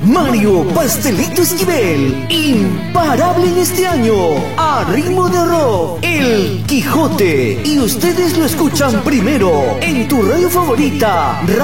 Mario Pastelito Esquivel, imparable en este año, a ritmo de rock, El Quijote. Y ustedes lo escuchan primero en tu radio favorita,